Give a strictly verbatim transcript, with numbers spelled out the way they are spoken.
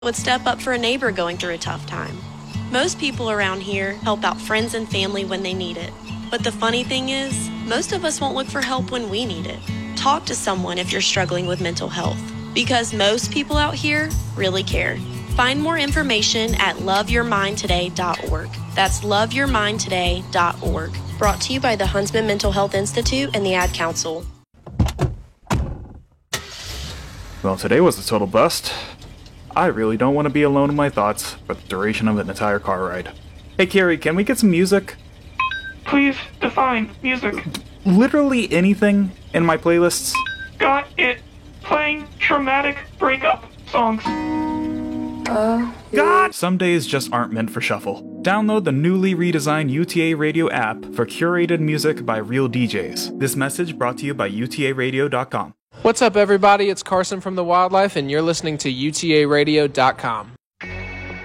would step up for a neighbor going through a tough time. Most people around here help out friends and family when they need it. But the funny thing is, most of us won't look for help when we need it. Talk to someone if you're struggling with mental health, because most people out here really care. Find more information at love your mind today dot org. That's love your mind today dot org. Brought to you by the Huntsman Mental Health Institute and the Ad Council. Well, today was a total bust. I really don't want to be alone in my thoughts for the duration of an entire car ride. Hey Carrie, can we get some music? Please define music. Literally anything in my playlists. Got it. Playing traumatic breakup songs. Uh, God! Some days just aren't meant for shuffle. Download the newly redesigned U T A Radio app for curated music by real D Js. This message brought to you by U T A radio dot com. What's up, everybody? It's Carson from The Wildlife, and you're listening to U T A radio dot com.